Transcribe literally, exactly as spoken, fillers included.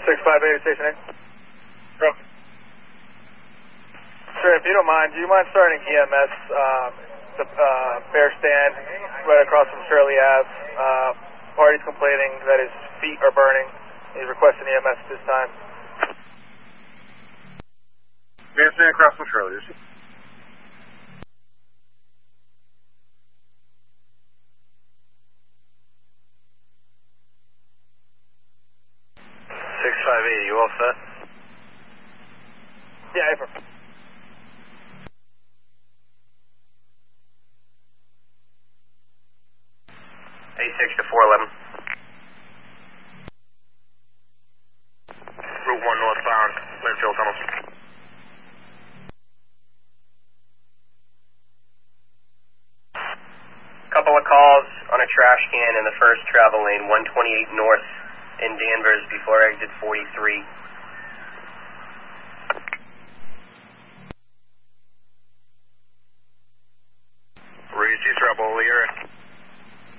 six five eight, station eight. Go. Sir, if you don't mind, do you mind starting E M S, um, the uh, bear stand right across from Shirley Ave? Uh, party's complaining that his feet are burning. He's requesting E M S this time. Bear stand across from Shirley. six five eight, you all set? Yeah, April. eight six to four eleven. Route one northbound, Linfield tunnels. Couple of calls on a trash can in the first travel lane, one twenty-eight north in Danvers before exit forty-three. Where you see trouble, you're in.